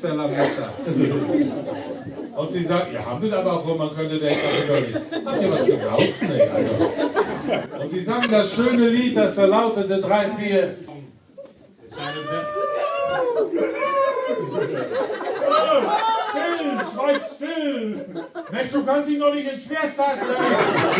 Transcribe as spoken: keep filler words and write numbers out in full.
Mister Lametta. Und sie sagt, ihr habt es aber auch, wo man könnte denken, habt ihr was geglaubt? Nee, also. Und sie sang das schöne Lied, das da lautete drei, vier. Still, schweig still! Mensch, du kannst ihn doch nicht ins Schwert fassen!